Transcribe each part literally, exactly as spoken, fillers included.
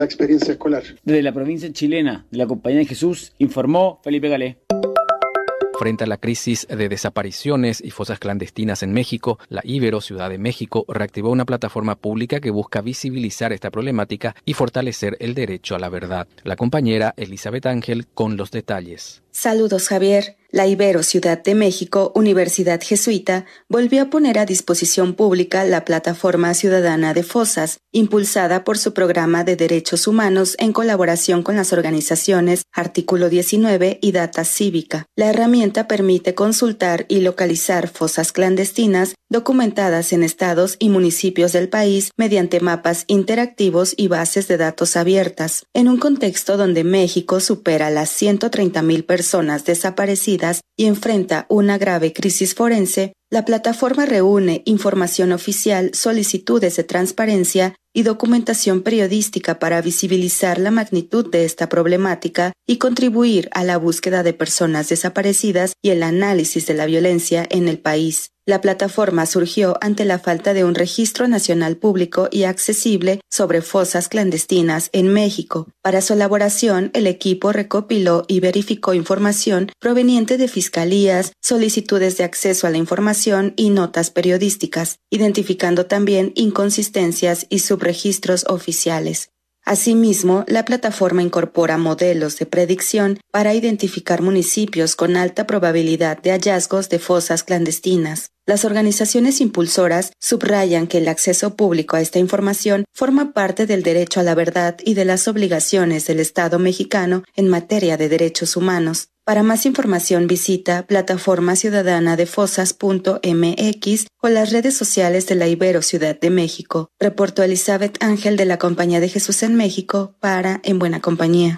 la experiencia escolar. Desde la provincia chilena de la Compañía de Jesús, informó Felipe Galé. Frente a la crisis de desapariciones y fosas clandestinas en México, la Ibero Ciudad de México reactivó una plataforma pública que busca visibilizar esta problemática y fortalecer el derecho a la verdad. La compañera Elizabeth Ángel con los detalles. Saludos, Javier. La Ibero Ciudad de México, Universidad Jesuita, volvió a poner a disposición pública la Plataforma Ciudadana de Fosas, impulsada por su programa de derechos humanos en colaboración con las organizaciones Artículo diecinueve y Data Cívica. La herramienta permite consultar y localizar fosas clandestinas documentadas en estados y municipios del país mediante mapas interactivos y bases de datos abiertas. En un contexto donde México supera las ciento treinta mil personas desaparecidas y enfrenta una grave crisis forense, la plataforma reúne información oficial, solicitudes de transparencia y documentación periodística para visibilizar la magnitud de esta problemática y contribuir a la búsqueda de personas desaparecidas y el análisis de la violencia en el país. La plataforma surgió ante la falta de un registro nacional público y accesible sobre fosas clandestinas en México. Para su elaboración, el equipo recopiló y verificó información proveniente de fiscalías, solicitudes de acceso a la información y notas periodísticas, identificando también inconsistencias y subregistros oficiales. Asimismo, la plataforma incorpora modelos de predicción para identificar municipios con alta probabilidad de hallazgos de fosas clandestinas. Las organizaciones impulsoras subrayan que el acceso público a esta información forma parte del derecho a la verdad y de las obligaciones del Estado mexicano en materia de derechos humanos. Para más información visita plataforma ciudadana de fosas punto m x o las redes sociales de la Ibero Ciudad de México. Reportó Elizabeth Ángel de la Compañía de Jesús en México para En Buena Compañía.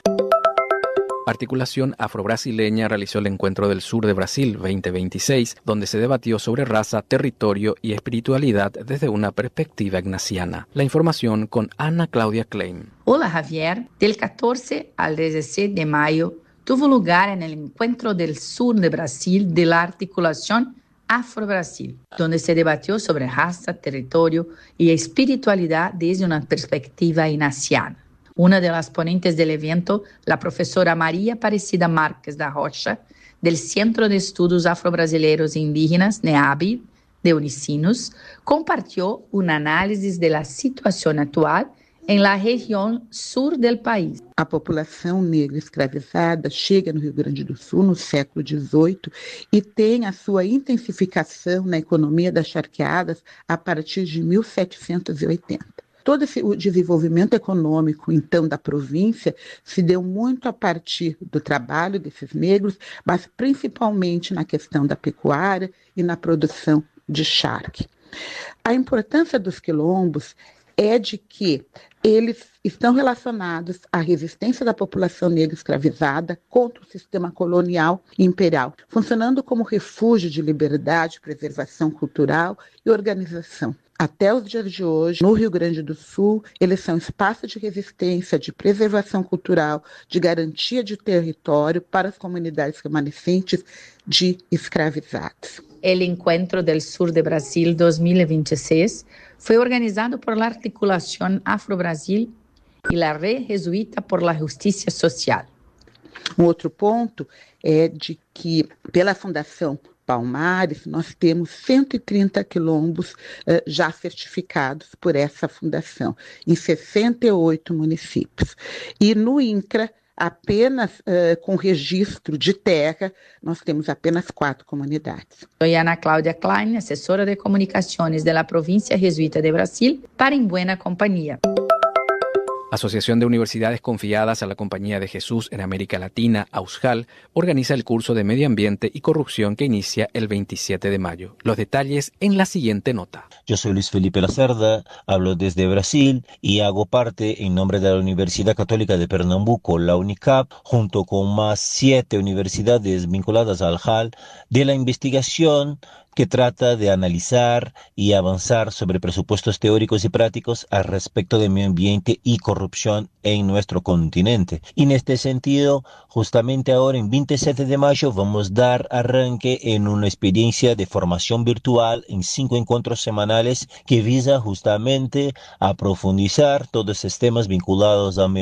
Articulación Afro-Brasileña realizó el Encuentro del Sur de Brasil veinte veintiséis, donde se debatió sobre raza, territorio y espiritualidad desde una perspectiva ignaciana. La información con Ana Claudia Klein. Hola, Javier. Del catorce al dieciséis de mayo tuvo lugar en el Encuentro del Sur de Brasil de la Articulación Afro-Brasil, donde se debatió sobre raza, territorio y espiritualidad desde una perspectiva ignaciana. Una de las ponentes del evento, la profesora María Aparecida Márquez da Rocha, del Centro de Estudos Afro-Brasileiros e Indígenas, NEAB, de Unicinos, compartió un análisis de la situación actual em la região sul do país. A população negra escravizada chega no Rio Grande do Sul no século dezoito e tem a sua intensificação na economia das charqueadas a partir de mil setecentos e oitenta. Todo esse, o desenvolvimento econômico, então, da província se deu muito a partir do trabalho desses negros, mas principalmente na questão da pecuária e na produção de charque. A importância dos quilombos é de que eles estão relacionados à resistência da população negra escravizada contra o sistema colonial e imperial, funcionando como refúgio de liberdade, preservação cultural e organização. Até os dias de hoje, no Rio Grande do Sul, eles são espaço de resistência, de preservação cultural, de garantia de território para as comunidades remanescentes de escravizados. El Encuentro del Sur de Brasil dois mil e vinte e seis foi organizado por la Articulación Afro-Brasil e la Red Jesuita por la Justiça Social. Um outro ponto é de que, pela Fundação Palmares, nós temos cento e trinta quilombos uh, já certificados por essa fundação, em sessenta e oito municípios. E no INCRA, apenas uh, com registro de terra, nós temos apenas quatro comunidades. Sou Ana Cláudia Klein, assessora de comunicações da Província Jesuíta de Brasil, para Em Buena Compañía. Asociación de Universidades Confiadas a la Compañía de Jesús en América Latina, AUSJAL, organiza el curso de Medio Ambiente y Corrupción que inicia el veintisiete de mayo. Los detalles en la siguiente nota. Yo soy Luis Felipe Lacerda, hablo desde Brasil y hago parte en nombre de la Universidad Católica de Pernambuco, la UNICAP, junto con más siete universidades vinculadas al J A L, de la investigación que trata de analizar y avanzar sobre presupuestos teóricos y prácticos al respecto de medio ambiente y corrupción en nuestro continente. Y en este sentido, justamente ahora en veintisiete de mayo vamos a dar arranque en una experiencia de formación virtual en cinco encuentros semanales que visa justamente a profundizar todos estos temas vinculados al medio